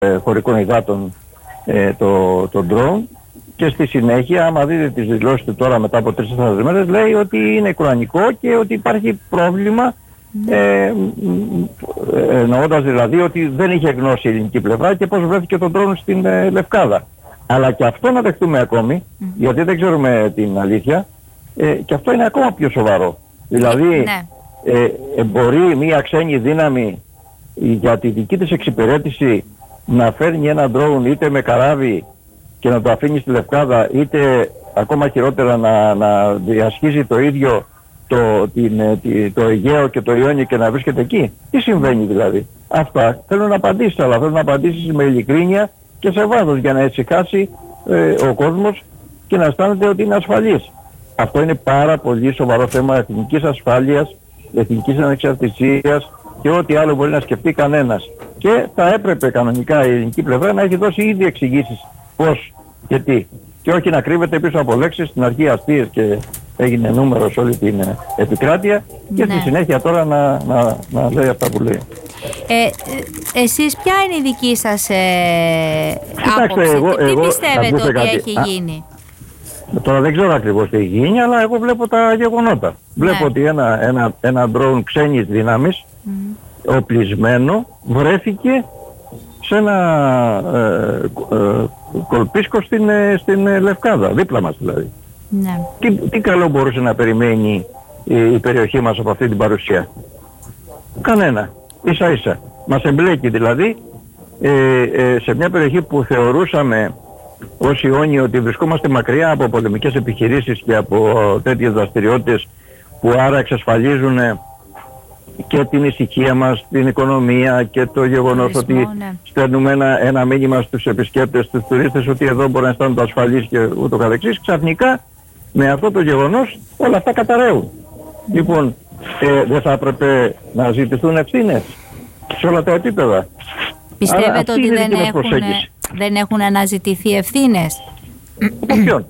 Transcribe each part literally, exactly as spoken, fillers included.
ε, χωρικών υδάτων ε, το, το drone, και στη συνέχεια, άμα δείτε τις δηλώσεις του τώρα μετά από τρεις-τέσσερις μέρες, λέει ότι είναι κουρανικό και ότι υπάρχει πρόβλημα, ε, εννοώντας δηλαδή ότι δεν είχε γνώση η ελληνική πλευρά και πώς βρέθηκε το drone στην ε, Λευκάδα. Αλλά και αυτό να δεχτούμε ακόμη, mm. γιατί δεν ξέρουμε την αλήθεια, ε, και αυτό είναι ακόμα πιο σοβαρό. Δηλαδή, ναι. ε, ε, μπορεί μια ξένη δύναμη για τη δική της εξυπηρέτηση να φέρνει ένα drone είτε με καράβι και να το αφήνει στη Λευκάδα, είτε ακόμα χειρότερα να, να διασχίζει το ίδιο το, την, το Αιγαίο και το Ιόνιο και να βρίσκεται εκεί. Τι συμβαίνει δηλαδή? Αυτά θέλω να απαντήσεις, αλλά θέλω να απαντήσεις με ειλικρίνεια και σε βάθος, για να ησυχάσει ε, ο κόσμος και να αισθάνεται ότι είναι ασφαλής. Αυτό είναι πάρα πολύ σοβαρό θέμα εθνικής ασφάλειας, εθνικής ανεξαρτησίας και ό,τι άλλο μπορεί να σκεφτεί κανένας. Και θα έπρεπε κανονικά η ελληνική πλευρά να έχει δώσει ήδη εξηγήσεις πώς και τι. Και όχι να κρύβεται πίσω από λέξεις, στην αρχή αστείες και έγινε νούμερο σε όλη την επικράτεια και ναι. στη συνέχεια τώρα να, να, να λέει αυτά που λέει. Ε, εσείς ποια είναι η δική σας ε, Κοιτάξτε, άποψη, εγώ, τι εγώ, πιστεύετε ότι κάτι. έχει Α, γίνει? Τώρα δεν ξέρω ακριβώς τι έχει γίνει, αλλά εγώ βλέπω τα γεγονότα. Ναι. Βλέπω ότι ένα, ένα, ένα ντρόουν ξένης δύναμης, mm. οπλισμένο, βρέθηκε σε ένα ε, ε, κολπίσκο στην, ε, στην ε, Λευκάδα, δίπλα μας δηλαδή. Ναι. Τι, τι καλό μπορούσε να περιμένει η, η περιοχή μας από αυτή την παρουσία? Κανένα. Ίσα ίσα. Μας εμπλέκει δηλαδή ε, ε, σε μια περιοχή που θεωρούσαμε ως Ιόνιοι ότι βρισκόμαστε μακριά από πολεμικές επιχειρήσεις και από τέτοιες δραστηριότητες που άρα εξασφαλίζουν και την ησυχία μας, την οικονομία και το γεγονός ότι ναι. στέλνουμε ένα, ένα μήνυμα στους επισκέπτες, στους τουρίστες ότι εδώ μπορεί να αισθάνονται ασφαλείς και ούτω καθεξής. Ξαφνικά με αυτό το γεγονός όλα αυτά καταραίουν. Mm. Λοιπόν, ε, δεν θα έπρεπε να ζητηθούν ευθύνες σε όλα τα επίπεδα? Πιστεύετε ότι δεν έχουν, δεν έχουν αναζητηθεί ευθύνες? Από ποιον?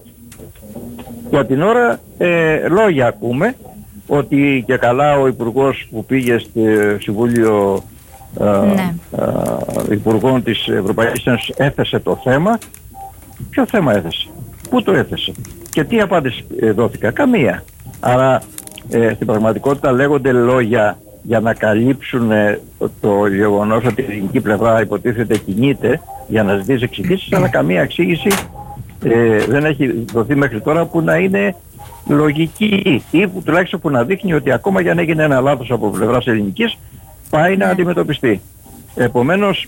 Για την ώρα ε, λόγια ακούμε ότι και καλά ο Υπουργός που πήγε στο Συμβούλιο ε, ναι. ε, Υπουργών της Ευρωπαϊκής Ένωσης έθεσε το θέμα. Ποιο θέμα έθεσε? Πού το έθεσε? Και τι απάντηση δόθηκα? Καμία. Άρα ε, στην πραγματικότητα λέγονται λόγια για να καλύψουν ε, το, το γεγονός ότι η ελληνική πλευρά υποτίθεται κινείται για να ζητήσει εξηγήσεις, αλλά καμία εξήγηση ε, δεν έχει δοθεί μέχρι τώρα που να είναι λογική ή που τουλάχιστον που να δείχνει ότι ακόμα για να έγινε ένα λάθος από πλευράς ελληνικής πάει να αντιμετωπιστεί. Επομένως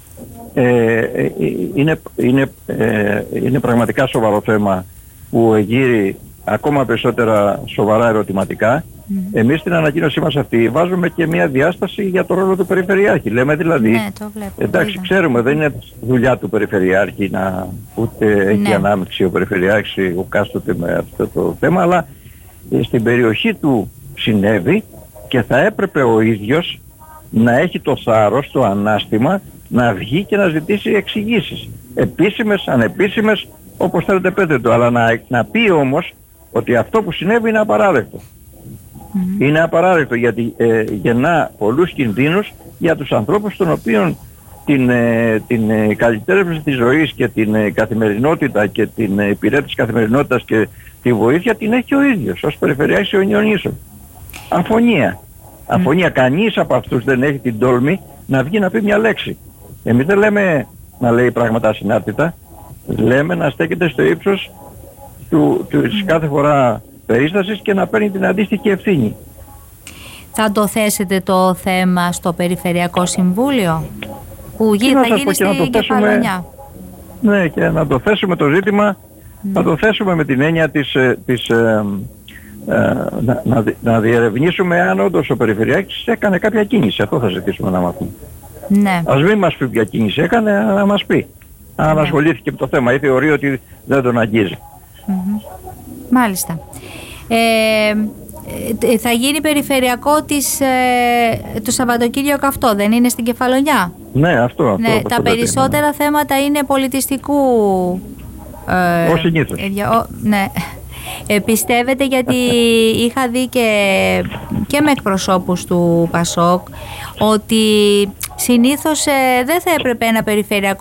ε, είναι, είναι, ε, είναι πραγματικά σοβαρό θέμα που εγείρει ακόμα περισσότερα σοβαρά ερωτηματικά. Mm. Εμείς στην ανακοίνωσή μας αυτή βάζουμε και μια διάσταση για το ρόλο του Περιφερειάρχη. Λέμε δηλαδή, ναι, το βλέπω, εντάξει, ξέρουμε δεν είναι δουλειά του Περιφερειάρχη να ούτε ναι. έχει ανάμειξη ο Περιφερειάρχης ο κάστοτε με αυτό το θέμα, αλλά στην περιοχή του συνέβη και θα έπρεπε ο ίδιος να έχει το θάρρος, το ανάστημα να βγει και να ζητήσει εξηγήσεις. Επίσημες, ανεπίσημες, όπως θέλετε πέτε το, αλλά να, να πει όμως ότι αυτό που συνέβη είναι απαράδεκτο. Mm-hmm. Είναι απαράδεκτο γιατί ε, γεννά πολλούς κινδύνους για τους ανθρώπους των οποίων την, ε, την ε, καλυτέρευση της ζωής και την ε, καθημερινότητα και την ε, υπηρέτηση καθημερινότητας και τη βοήθεια την έχει ο ίδιος ως Περιφερειάρχης Ιωνίων Νήσων. Αφωνία. Mm-hmm. Αφωνία. Κανείς από αυτούς δεν έχει την τόλμη να βγει να πει μια λέξη. Εμείς δεν λέμε να λέει πράγματα ασυνάρτητα. Λέμε να στέκεται στο ύψος του, του, της κάθε φορά περίστασης και να παίρνει την αντίστοιχη ευθύνη. Θα το θέσετε το θέμα στο Περιφερειακό Συμβούλιο που γι, θα γίνει στην Κεφαλονιά? Ναι, και να το θέσουμε το ζήτημα, mm. να το θέσουμε με την έννοια της, της ε, ε, να, να, να διερευνήσουμε αν όντως ο Περιφερειάρχης έκανε κάποια κίνηση. Αυτό θα ζητήσουμε να μάθουμε. Ναι. Ας μην μας πει ποια κίνηση έκανε, να μας πει. Αν ναι. ασχολήθηκε με το θέμα ή θεωρεί ότι δεν τον αγγίζει. Mm-hmm. Μάλιστα. Ε, θα γίνει περιφερειακό της, ε, το Σαββατοκύριακο αυτό, δεν είναι στην Κεφαλονιά? Ναι, αυτό. αυτό ναι, τα περισσότερα είναι. θέματα είναι πολιτιστικού. Ε, Ως συνήθως. Ε, ο, ναι. Ε, πιστεύετε, γιατί είχα δει και, και με εκπροσώπους του Πασόκ ότι συνήθως ε, δεν θα έπρεπε ένα περιφερειακό